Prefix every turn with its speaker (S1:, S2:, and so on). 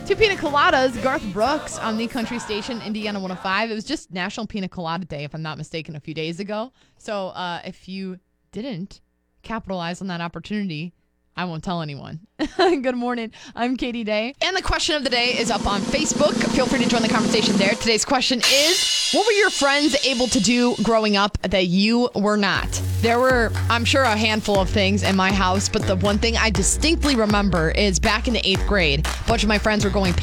S1: Two pina coladas, Garth Brooks on the country station, Indiana 105. It was just National Pina Colada Day, if I'm not mistaken, a few days ago. So if you didn't capitalize on that opportunity, I won't tell anyone. Good morning. I'm Katie Day. And the question of the day is up on Facebook. Feel free to join the conversation there. Today's question is, what were your friends able to do growing up that you were not? There were, I'm sure, a handful of things in my house, but the one thing I distinctly remember is back in the 8th grade, a bunch of my friends were going